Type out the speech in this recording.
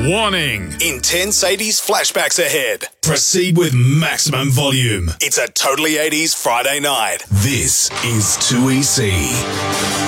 Warning! Intense 80s flashbacks ahead. Proceed with maximum volume. It's a totally 80s Friday night. This is 2EC.